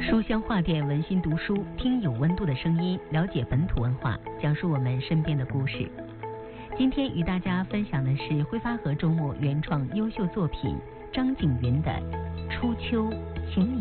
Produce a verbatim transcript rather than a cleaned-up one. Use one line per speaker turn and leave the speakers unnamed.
书香话店，文心读书，听有温度的声音，了解本土文化，讲述我们身边的故事。今天与大家分享的是挥发河周末原创优秀作品张景云的《初秋，请你